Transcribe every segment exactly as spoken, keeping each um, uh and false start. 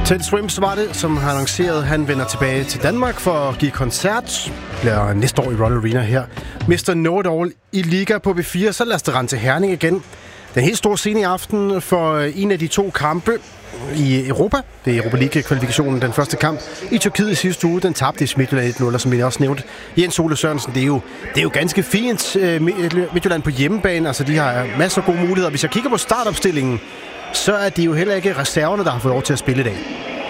Ted Swims var det, som har annonceret, at han vender tilbage til Danmark for at give koncert. Det bliver næste år i Royal Arena her. mister Know-It-All i Liga på B fire, så lad os det rende til Herning igen. Den helt store scene i aften for en af de to kampe i Europa. Det er Europa League-kvalifikationen, den første kamp i Tyrkiet i sidste uge. Den tabte i Midtjylland et nul, som jeg også nævnte. Jens Ole Sørensen, det er jo, det er jo ganske fint. Midtjylland på hjemmebane, altså de har masser af gode muligheder. Hvis jeg kigger på startopstillingen, så er det jo heller ikke reserverne, der har fået lov til at spille i dag.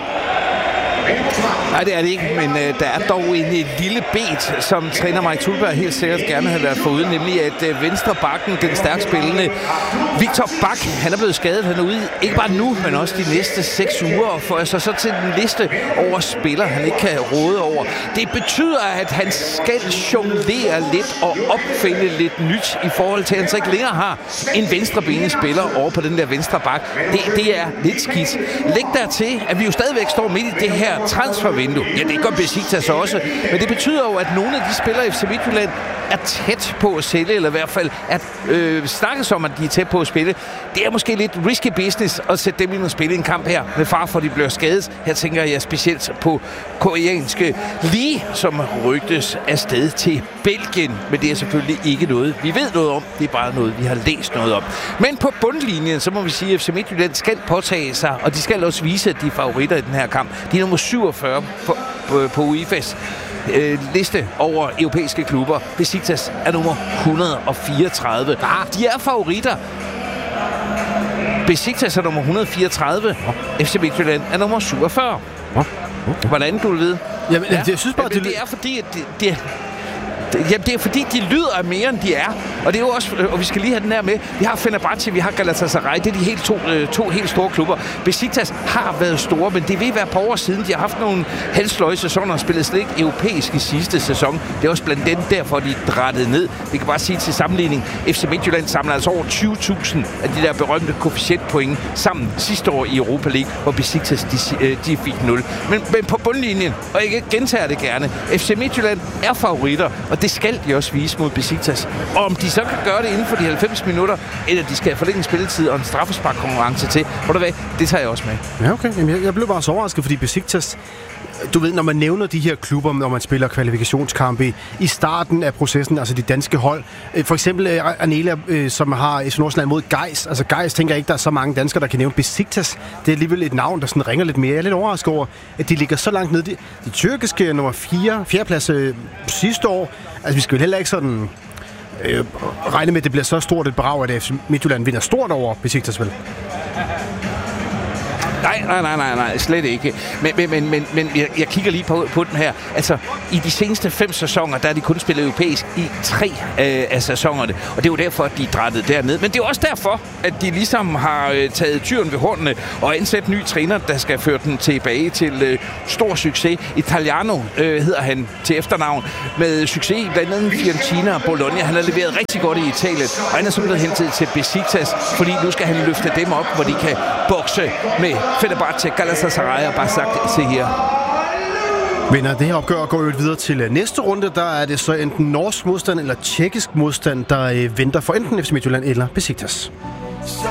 Nej, det er det ikke, men øh, der er dog en et lille bet, som træner Mike Tulberg helt sikkert gerne havde været foruden, nemlig at øh, venstre bakken, den stærkt spillende Victor Bak, han er blevet skadet. Han er ude, ikke bare nu, men også de næste seks uger, og får altså så til den liste over spillere, han ikke kan råde over. Det betyder, at han skal jonglere lidt og opfinde lidt nyt i forhold til, at han så ikke længere har en venstrebenet spiller over på den der venstre bak. Det, det er lidt skidt. Læg dertil, at vi jo stadigvæk står midt i det her transfervindue. Ja, det gør Besiktas også, men det betyder jo, at nogle af de spillere i F C Midtjylland er tæt på at sælge, eller i hvert fald at øh, snakkes om, at de er tæt på at spille. Det er måske lidt risky business at sætte dem ind og spille en kamp her, med far for, at de bliver skadet. Her tænker jeg specielt på koreanske Lee, som rygtes afsted til Belgien, men det er selvfølgelig ikke noget, vi ved noget om. Det er bare noget, vi har læst noget om. Men på bundlinjen, så må vi sige, at F C Midtjylland skal påtage sig, og de skal også vise, at de er favoritter i den her kamp. De er nummer syvogfyrre på, på, på U E F A's øh, liste over europæiske klubber. Besiktas er nummer et hundrede og fireogtredive. De er favoritter. Besiktas er nummer et hundrede og fireogtredive. F C Midtjylland er nummer syvogfyrre. Hvordan du vil vide? Jamen, ja. Jeg synes bare, det, det er fordi, at det, det Jamen, det er fordi, de lyder af mere, end de er. Og det er jo også, og vi skal lige have den her med. Vi har Fenerbahce, vi har Galatasaray. Det er de helt to, to helt store klubber. Besiktas har været store, men det vil være på år siden. De har haft nogle halvsløje sæsoner og spillet slet ikke europæisk i sidste sæson. Det er også blandt dem derfor, de drættede ned. Vi kan bare sige til sammenligning, F C Midtjylland samler altså over tyve tusind af de der berømte koefficientpoint sammen sidste år i Europa League, hvor Besiktas de, de fik nul. Men, men på bundlinjen, og jeg gentager det gerne, F C Midtjylland er favoritter, og det skal de også vise mod Besiktas. Og om de så kan gøre det inden for de halvfems minutter, eller de skal forlænge spilletid og en straffesparkkonkurrence til, hvor du hvad, det tager jeg også med. Ja, okay. Jamen, jeg, jeg blev bare så overrasket, fordi Besiktas, du ved, når man nævner de her klubber, når man spiller kvalifikationskampe i starten af processen, altså de danske hold. For eksempel Anela, som har F C Nordsjælland mod Gais. Altså Gais tænker jeg ikke, der er så mange danskere, der kan nævne. Besiktas, det er alligevel et navn, der sådan ringer lidt mere. Jeg er lidt overrasket over, at de ligger så langt nede. De, de tyrkiske nummer fire, fjerdeplads øh, sidste år. Altså vi skal jo heller ikke sådan øh, regne med, at det bliver så stort et brag, at F C Midtjylland vinder stort over Besiktas, vel? Nej, nej, nej, nej, nej, slet ikke. Men, men, men, men, men jeg, jeg kigger lige på, på den her. Altså, i de seneste fem sæsoner, der er de kun spillet europæisk i tre øh, af sæsonerne. Og det er jo derfor, at de er drættet derned. Men det er også derfor, at de ligesom har øh, taget tyren ved hornene og ansat ny træner, der skal føre den tilbage til øh, stor succes. Italiano øh, hedder han til efternavn. Med succes i blandt andet Fiorentina og Bologna. Han har leveret rigtig godt i Italien. Og han er simpelthen hentet til Besiktas, fordi nu skal han løfte dem op, hvor de kan bokse med Fenerbahce, Galatasaray og bare sagt, se her. Vinder det her opgør går jo videre til næste runde. Der er det så enten norsk modstand eller tjekkisk modstand, der venter for enten F C Midtjylland eller Besiktas.